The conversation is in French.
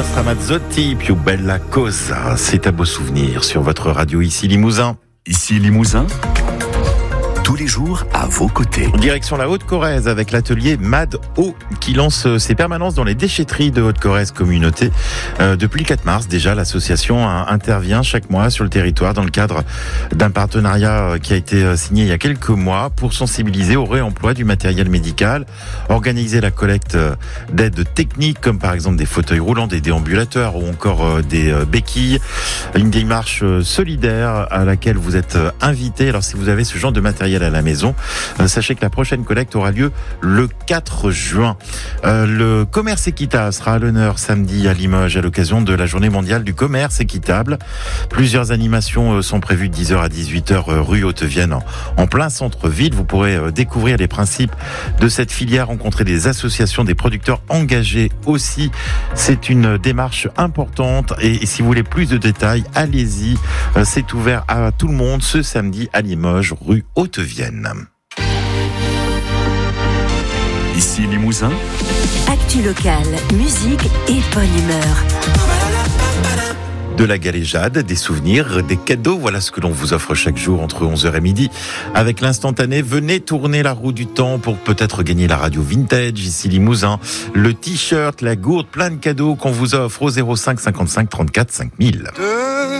Ramazzotti, più bella cosa. C'est un beau souvenir sur votre radio ici Limousin. Ici Limousin, tous les jours à vos côtés. Direction la Haute-Corrèze avec l'atelier Mad O qui lance ses permanences dans les déchetteries de Haute-Corrèze Communauté. Depuis le 4 mars déjà, l'association intervient chaque mois sur le territoire dans le cadre d'un partenariat qui a été signé il y a quelques mois pour sensibiliser au réemploi du matériel médical, organiser la collecte d'aides techniques comme par exemple des fauteuils roulants, des déambulateurs ou encore des béquilles. Une démarche solidaire à laquelle vous êtes invité. Alors si vous avez ce genre de matériel à la maison, sachez que la prochaine collecte aura lieu le 4 juin. Le commerce équitable sera à l'honneur samedi à Limoges à l'occasion de la journée mondiale du commerce équitable. Plusieurs animations sont prévues de 10h à 18h rue Haute-Vienne en plein centre-ville. Vous pourrez découvrir les principes de cette filière, rencontrer des associations, des producteurs engagés aussi. C'est une démarche importante et si vous voulez plus de détails, allez-y. C'est ouvert à tout le monde ce samedi à Limoges, rue Haute-Vienne. Ici Limousin, actu locale, musique et bonne humeur. De la galéjade, des souvenirs, des cadeaux, voilà ce que l'on vous offre chaque jour entre 11h et midi. Avec l'instantané, venez tourner la roue du temps pour peut-être gagner la radio vintage, ici Limousin, le t-shirt, la gourde, plein de cadeaux qu'on vous offre au 05 55 34 5000.